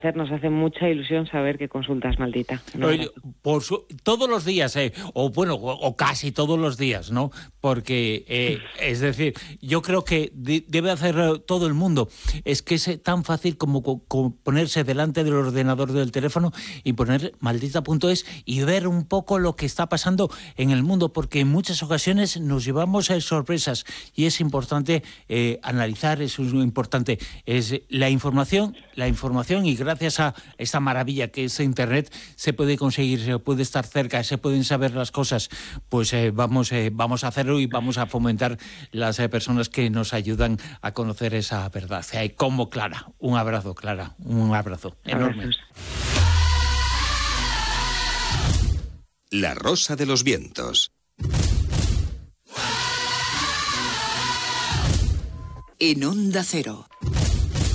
Nos hace mucha ilusión saber que consultas, Maldita. Todos los días, o casi todos los días, ¿no? Porque, es decir, yo creo que debe hacer todo el mundo. Es que es tan fácil como ponerse delante del ordenador del teléfono y poner maldita.es y ver un poco lo que está pasando en el mundo, porque en muchas ocasiones nos llevamos sorpresas y es importante analizar, es importante, es la información y gracias a esta maravilla que es Internet se puede conseguir, se puede estar cerca, se pueden saber las cosas. Pues vamos a hacerlo y vamos a fomentar las personas que nos ayudan a conocer esa verdad. Como Clara. Un abrazo, Clara. Un abrazo enorme. La Rosa de los Vientos. En Onda Cero.